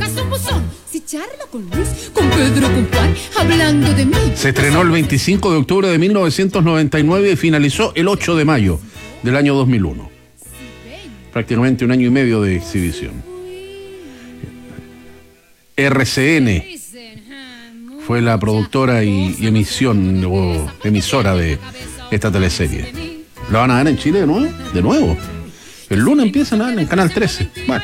corazón buzón. Si charlo con Luis, con Pedro, con Juan, hablando de mí. Se estrenó el 25 de octubre de 1999 y finalizó el 8 de mayo del año 2001. Prácticamente un año y medio de exhibición. RCN fue la productora y emisión o emisora de esta teleserie. ¿La van a dar en Chile de nuevo? ¿De nuevo? El lunes empiezan a dar en Canal 13. Bueno.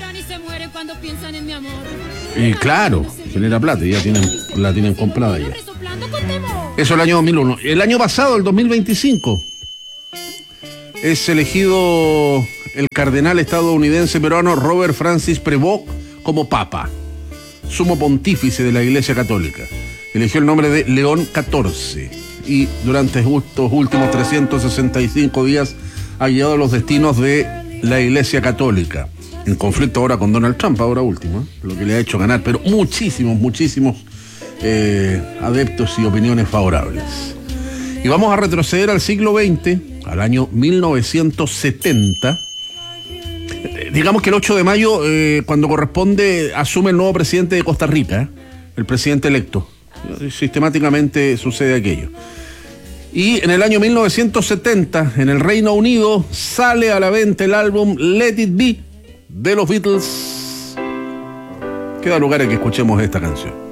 Y claro, genera plata, ya la tienen comprada ya. Eso el año 2001. El año pasado, el 2025, es elegido el cardenal estadounidense peruano Robert Francis Prevost como papa, sumo pontífice de la Iglesia Católica. Eligió el nombre de León XIV y durante estos últimos 365 días ha guiado los destinos de la Iglesia Católica, en conflicto ahora con Donald Trump, ahora último, lo que le ha hecho ganar, pero muchísimos adeptos y opiniones favorables. Y vamos a retroceder al siglo XX, al año 1970. Digamos que el 8 de mayo, cuando corresponde, asume el nuevo presidente de Costa Rica, el presidente electo. Sistemáticamente sucede aquello. Y en el año 1970, en el Reino Unido, sale a la venta el álbum Let It Be de los Beatles. Queda lugar a que escuchemos esta canción.